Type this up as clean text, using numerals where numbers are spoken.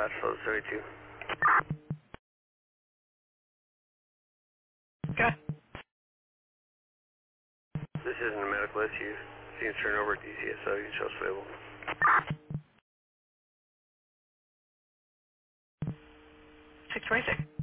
dispatch, flow 72. Okay. This isn't a medical issue. You can turn over at DCSO, you can show us available. 626.